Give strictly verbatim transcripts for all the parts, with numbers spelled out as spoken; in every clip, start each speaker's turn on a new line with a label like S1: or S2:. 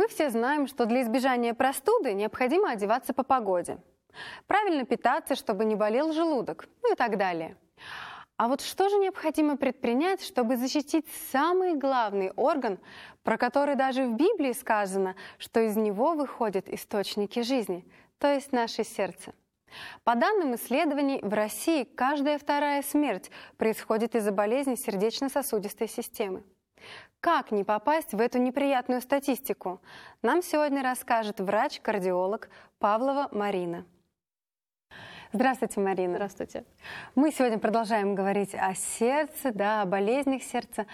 S1: Мы все знаем, что для избежания простуды необходимо одеваться по погоде, правильно питаться, чтобы не болел желудок, ну и так далее. А вот что же необходимо предпринять, чтобы защитить самый главный орган, про который даже в Библии сказано, что из него выходят источники жизни, то есть наше сердце? По данным исследований, в России каждая вторая смерть происходит из-за болезней сердечно-сосудистой системы. Как не попасть в эту неприятную статистику? Нам сегодня расскажет врач-кардиолог Павлова Марина. Здравствуйте, Марина.
S2: Здравствуйте.
S1: Мы сегодня продолжаем говорить о сердце, да, о болезнях сердца.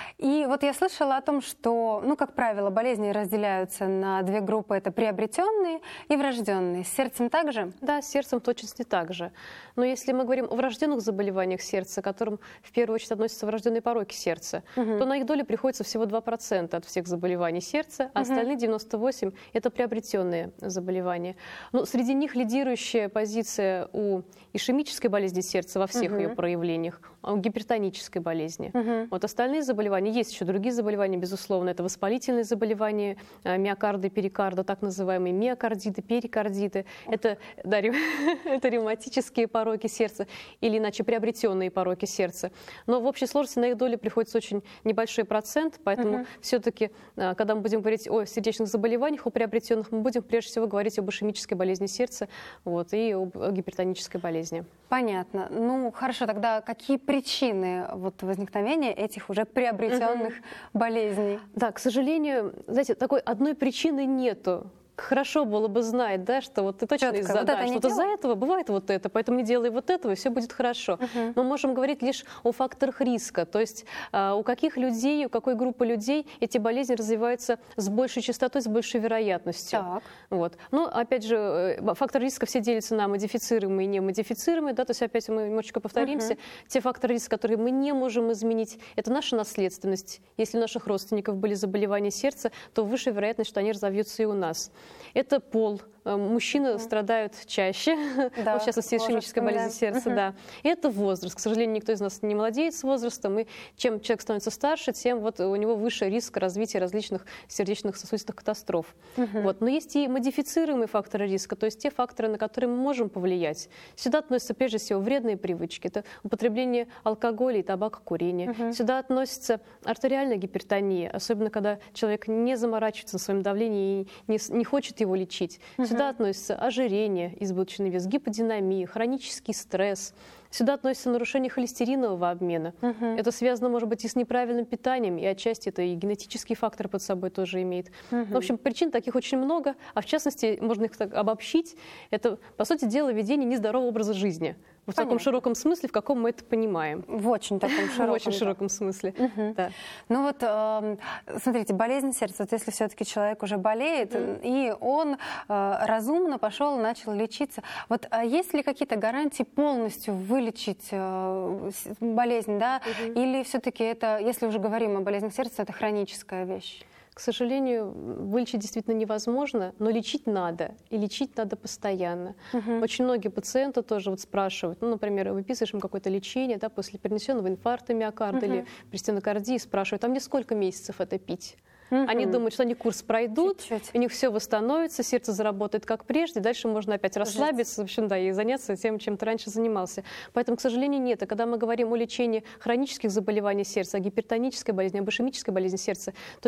S1: И вот я слышала о том, что, ну, как правило, болезни разделяются на две группы. Это приобретенные и врожденные. С сердцем также?
S2: Да, с сердцем точности так же. Но если мы говорим о врожденных заболеваниях сердца, к которым в первую очередь относятся врожденные пороки сердца, угу. то на их долю приходится всего два процента от всех заболеваний сердца, а угу. остальные девяносто восемь процентов это приобретенные заболевания. Но среди них лидирующая позиция у ишемической болезни сердца во всех uh-huh. ее проявлениях, а у гипертонической болезни. Uh-huh. Вот остальные заболевания, есть еще другие заболевания, безусловно, это воспалительные заболевания миокарда и перикарда, так называемые миокардиты, перикардиты, это, да, это ревматические пороки сердца или иначе приобретенные пороки сердца. Но в общей сложности на их долю приходится очень небольшой процент, поэтому uh-huh. все-таки, когда мы будем говорить о сердечных заболеваниях, о приобретенных, мы будем прежде всего говорить об ишемической болезни сердца, вот, и об гипертонической болезни.
S1: Понятно. Ну, хорошо, тогда какие причины вот возникновения этих уже приобретенных uh-huh. болезней?
S2: Да, к сожалению, знаете, такой одной причины нету. Хорошо было бы знать, да, что вот ты точно из-за
S1: вот
S2: да, что-то за этого бывает вот это, поэтому не делай вот этого, и все будет хорошо. Uh-huh. Мы можем говорить лишь о факторах риска, то есть а, у каких людей, у какой группы людей эти болезни развиваются с большей частотой, с большей вероятностью.
S1: Так.
S2: Вот. Но, опять же, факторы риска все делятся на модифицируемые и немодифицируемые, да, то есть опять мы немножечко повторимся. Uh-huh. Те факторы риска, которые мы не можем изменить, это наша наследственность. Если у наших родственников были заболевания сердца, то выше вероятность, что они разовьются и у нас. Это пол. Мужчины mm-hmm. страдают чаще, да, в частности, ишемической болезнью сердца. Mm-hmm. Да. И это возраст. К сожалению, никто из нас не молодеет с возрастом. И чем человек становится старше, тем вот у него выше риск развития различных сердечных сосудистых катастроф. Mm-hmm. Вот. Но есть и модифицируемые факторы риска, то есть те факторы, на которые мы можем повлиять. Сюда относятся прежде всего вредные привычки. Это употребление алкоголя и табакокурения. Mm-hmm. Сюда относится артериальная гипертония, особенно когда человек не заморачивается на своем давлении и не, не хочет его лечить. Mm-hmm. Сюда относятся ожирение, избыточный вес, гиподинамия, хронический стресс. Сюда относятся нарушение холестеринового обмена. Угу. Это связано, может быть, и с неправильным питанием, и отчасти это и генетический фактор под собой тоже имеет. Угу. В общем, причин таких очень много, а в частности, можно их так обобщить, это, по сути дела, ведение нездорового образа жизни. В Понятно. Таком широком смысле, в каком мы это понимаем.
S1: В очень таком широком.
S2: В очень широком смысле,
S1: угу.
S2: да.
S1: Ну вот, э, смотрите, болезнь сердца, вот если все-таки человек уже болеет, mm. и он э, разумно пошел, начал лечиться, вот а есть ли какие-то гарантии полностью вылечить э, болезнь, да, угу. или все-таки это, если уже говорим о болезни сердца, это хроническая вещь?
S2: К сожалению, вылечить действительно невозможно, но лечить надо, и лечить надо постоянно. Uh-huh. Очень многие пациенты тоже вот спрашивают, ну, например, выписываешь им какое-то лечение, да, после перенесенного инфаркта миокарда uh-huh. или при стенокардии, спрашивают, а мне сколько месяцев это пить? Uh-huh. Они думают, что они курс пройдут, Чуть-чуть. У них все восстановится, сердце заработает как прежде, дальше можно опять расслабиться, в общем, да, и заняться тем, чем ты раньше занимался. Поэтому, к сожалению, нет. И когда мы говорим о лечении хронических заболеваний сердца, о гипертонической болезни, об ишемической болезни сердца, то